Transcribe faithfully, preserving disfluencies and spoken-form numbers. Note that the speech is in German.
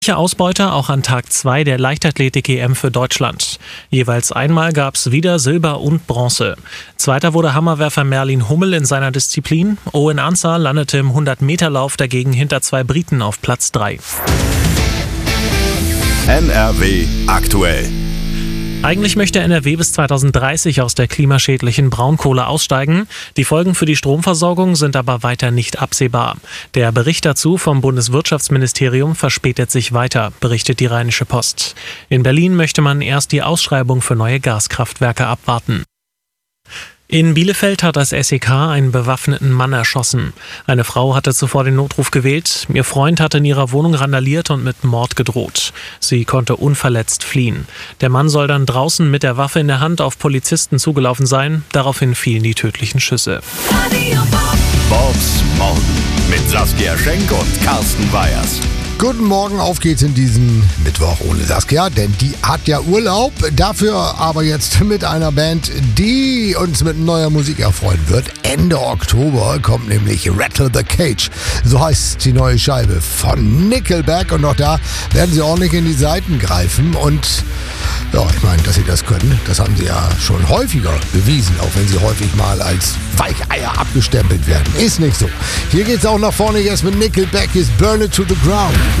Ausbeute auch an Tag zwei der Leichtathletik-E M für Deutschland. Jeweils einmal gab es wieder Silber und Bronze. Zweiter wurde Hammerwerfer Merlin Hummel in seiner Disziplin. Owen Ansah landete im hundert-Meter-Lauf dagegen hinter zwei Briten auf Platz drei. N R W aktuell. Eigentlich möchte N R W bis zweitausenddreißig aus der klimaschädlichen Braunkohle aussteigen. Die Folgen für die Stromversorgung sind aber weiter nicht absehbar. Der Bericht dazu vom Bundeswirtschaftsministerium verspätet sich weiter, berichtet die Rheinische Post. In Berlin möchte man erst die Ausschreibung für neue Gaskraftwerke abwarten. In Bielefeld hat das S E K einen bewaffneten Mann erschossen. Eine Frau hatte zuvor den Notruf gewählt. Ihr Freund hatte in ihrer Wohnung randaliert und mit Mord gedroht. Sie konnte unverletzt fliehen. Der Mann soll dann draußen mit der Waffe in der Hand auf Polizisten zugelaufen sein. Daraufhin fielen die tödlichen Schüsse. Bobs Morgen mit Saskia Schenk und Carsten Weyers. Guten Morgen, auf geht's in diesen Mittwoch ohne Saskia, denn die hat ja Urlaub. Dafür aber jetzt mit einer Band, die uns mit neuer Musik erfreuen wird. Ende Oktober kommt nämlich Rattle the Cage. So heißt die neue Scheibe von Nickelback. Und auch da werden sie ordentlich in die Seiten greifen. Und ja, ich meine, dass sie das können, das haben sie ja schon häufiger bewiesen, auch wenn sie häufig mal als Weicheier abgestempelt werden. Ist nicht so. Hier geht's auch nach vorne jetzt mit Nickelback, ist Burn It to the Ground.